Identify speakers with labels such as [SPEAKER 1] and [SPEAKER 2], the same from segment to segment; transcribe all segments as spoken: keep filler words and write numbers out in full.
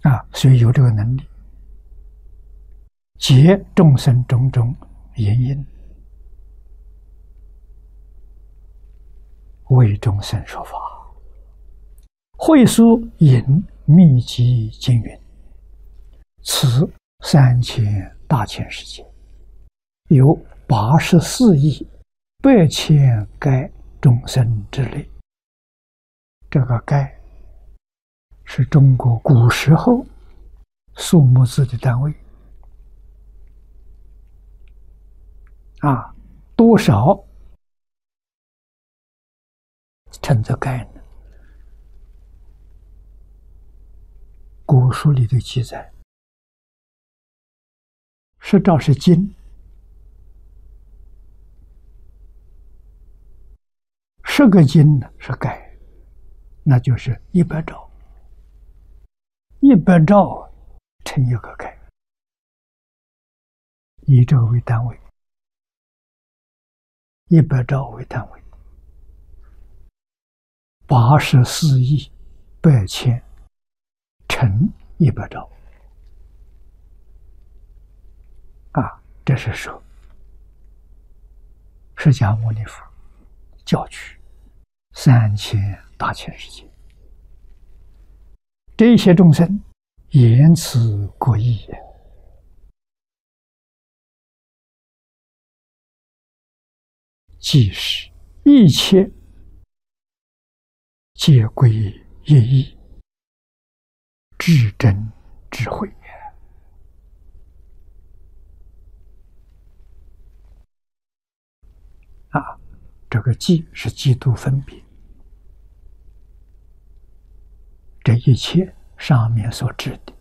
[SPEAKER 1] 啊，所以有这个能力，解众生种种原因，为众生说法。会书引密集经云：此三千大千世界，有八十四亿百千该众生之类。这个该是中国古时候数目字的单位啊，多少称作该呢？古书里的记载，十兆是斤，十个斤呢是该，那就是一百兆，一百兆乘一个该，以这个为单位，一百兆为单位，八十四亿百千乘一百兆啊，这是说释迦牟尼佛教取三千大千世界，这些众生言辞各异，即是一切皆归一义，至真智慧啊！这个寂是极度分别，这一切上面所指的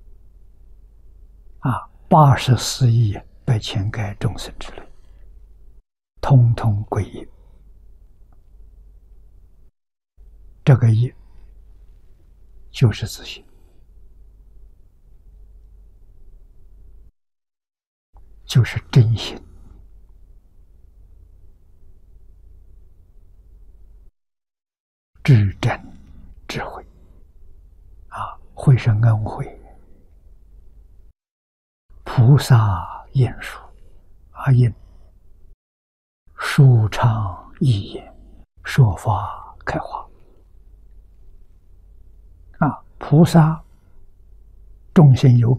[SPEAKER 1] 啊，八十四亿百千该众生之类，通通归一。这个一就是自性，就是真心。至真智慧啊，慧是恩惠，菩萨言说啊，因舒畅义言，说法开化啊，菩萨众生有